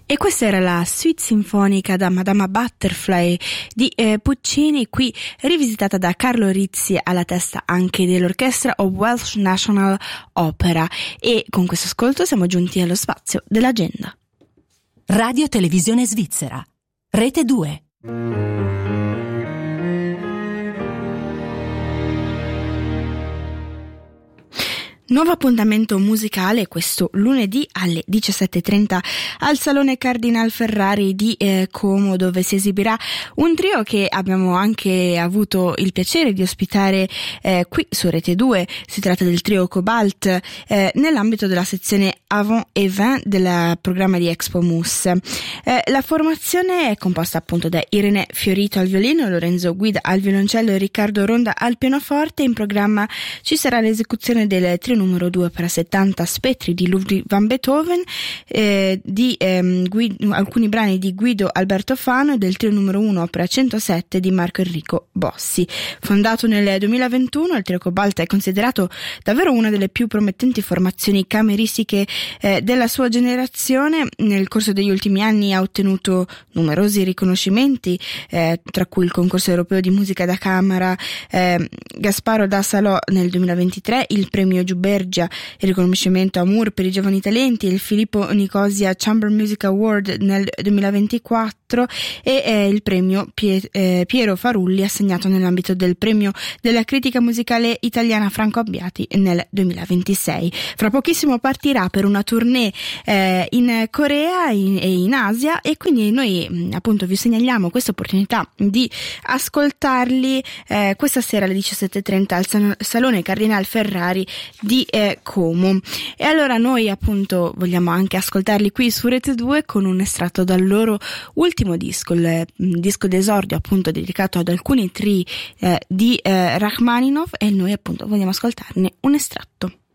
E questa era la suite sinfonica da Madama Butterfly di Puccini, qui rivisitata da Carlo Rizzi alla testa anche dell'orchestra of Welsh National Opera. E con questo ascolto siamo giunti allo spazio dell'agenda. Radio Televisione Svizzera, Rete 2. Nuovo appuntamento musicale questo lunedì alle 17:30 al Salone Cardinal Ferrari di Como, dove si esibirà un trio che abbiamo anche avuto il piacere di ospitare qui su Rete 2. Si tratta del trio Cobalt nell'ambito della sezione Avant et Vin del programma di Expo Mus. La formazione è composta appunto da Irene Fiorito al violino, Lorenzo Guida al violoncello e Riccardo Ronda al pianoforte. In programma ci sarà l'esecuzione del trio numero 2 per 70 spettri di Ludwig van Beethoven, alcuni brani di Guido Alberto Fano e del trio numero 1 opera 107 di Marco Enrico Bossi. Fondato nel 2021, il trio Cobalt è considerato davvero una delle più promettenti formazioni cameristiche della sua generazione. Nel corso degli ultimi anni ha ottenuto numerosi riconoscimenti, tra cui il concorso europeo di musica da camera Gasparo da Salò nel 2023, il premio Giubergia, il riconoscimento Amour per i giovani talenti, il Filippo Nicosia Chamber Music Award nel 2024 e il premio Piero Farulli assegnato nell'ambito del premio della critica musicale italiana Franco Abbiati nel 2026. Fra pochissimo partirà per una tournée in Corea e in Asia, e quindi noi appunto vi segnaliamo questa opportunità di ascoltarli questa sera alle 17:30 al Salone Cardinal Ferrari di Como. E allora noi appunto vogliamo anche ascoltarli qui su Rete 2 con un estratto dal loro ultimo disco, il disco d'esordio appunto dedicato ad alcuni trii di Rachmaninov, e noi appunto vogliamo ascoltarne un estratto.